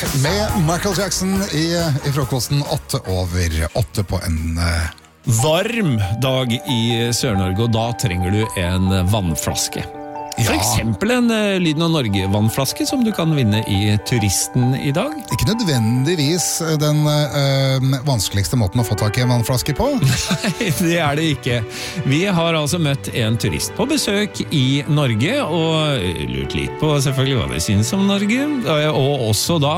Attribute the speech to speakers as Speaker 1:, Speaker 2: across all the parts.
Speaker 1: med Michael Jackson i frokosten 8:08 på en
Speaker 2: varm dag i Sør-Norge, og da trenger du en vannflaske. For eksempel en Lyden av Norge-vannflaske som du kan vinne i Turisten i dag.
Speaker 1: Ikke nødvendigvis den vanskeligste måten å få tak i en vannflaske på.
Speaker 2: Nei, det er det ikke. Vi har altså møtt en turist på besøk i Norge, og lurt litt på selvfølgelig hva de synes om Norge, og også da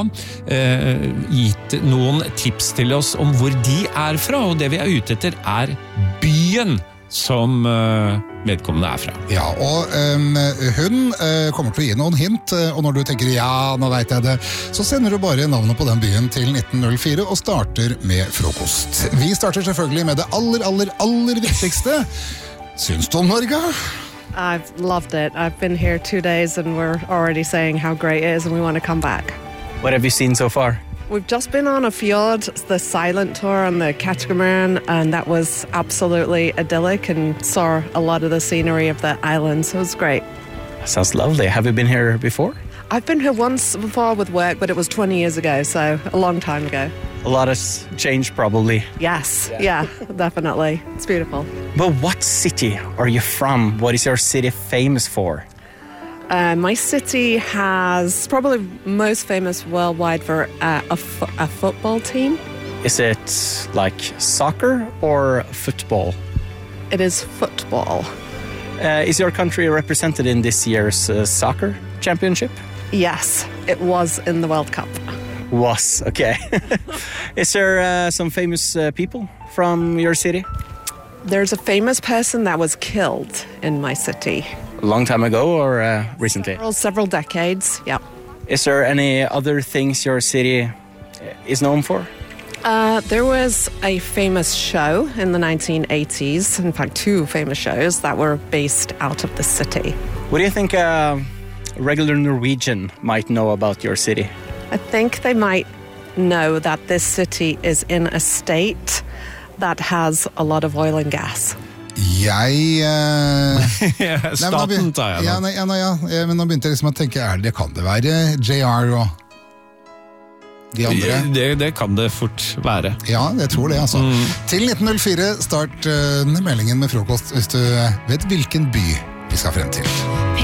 Speaker 2: gitt noen tips til oss om hvor de er fra, og det vi er ute etter er byen som vedkommende er fra.
Speaker 1: Ja, og hun kommer til å gi noen hint, og når du tenker ja, nå vet jeg det, så sender du bare navnet på den byen til 1904 og starter med frokost. Vi starter selvfølgelig med det aller viktigste. Syns du om Norge?
Speaker 3: I've loved it. I've been here 2 days and we're already saying how great it is and we want to come back.
Speaker 4: What have you seen so far?
Speaker 3: We've just been on a fjord, the silent tour on the Catamaran, and that was absolutely idyllic and saw a lot of the scenery of the island, so it was great.
Speaker 4: Sounds lovely. Have you been here before?
Speaker 3: I've been here once before with work, but it was 20 years ago, so a long time ago.
Speaker 4: A lot has changed probably.
Speaker 3: Yes, yeah, definitely. It's beautiful.
Speaker 4: But what city are you from? What is your city famous for?
Speaker 3: My city has probably most famous worldwide for a football team.
Speaker 4: Is it like soccer or football?
Speaker 3: It is football.
Speaker 4: Is your country represented in this year's soccer championship?
Speaker 3: Yes, it was in the World Cup.
Speaker 4: Was, okay. Is there some famous people from your city?
Speaker 3: There's a famous person that was killed in my city.
Speaker 4: A long time ago or recently?
Speaker 3: Several decades, yeah.
Speaker 4: Is there any other things your city is known for?
Speaker 3: There was a famous show in the 1980s, in fact 2 famous shows that were based out of the city.
Speaker 4: What do you think a regular Norwegian might know about your city?
Speaker 3: I think they might know that this city is in a state that has a lot of oil and gas.
Speaker 2: Staten tar jeg da.
Speaker 1: Men nå begynte jeg liksom å tenke, det kan det være JR og de andre?
Speaker 2: Det kan det fort være.
Speaker 1: Ja, jeg tror det, altså. Til 1904 start meldingen med frokost hvis du vet hvilken by vi skal frem til.